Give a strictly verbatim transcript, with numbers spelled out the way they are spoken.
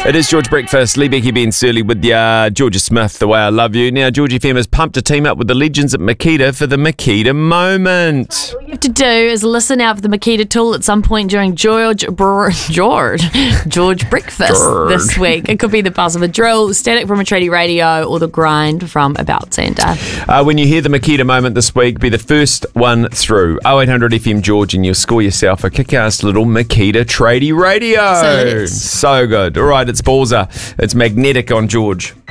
It is George Breakfast, Lee Becky Ben Surly with ya, Georgia Smith, The Way I Love You. Now, Georgie F M has pumped a team up with the legends at Makita for the Makita moment. All you have to do is listen out for the Makita tool at some point during George Br- George George Breakfast George. this week. It could be the buzz of a drill, static from a tradie radio, or the grind from About Centre. Uh, when you hear the Makita moment this week, be the first one through oh eight hundred F M George and you'll score yourself a kick-ass little Makita tradie radio. So it is. So good. All right, it's Ballser. It's Magnetic on George.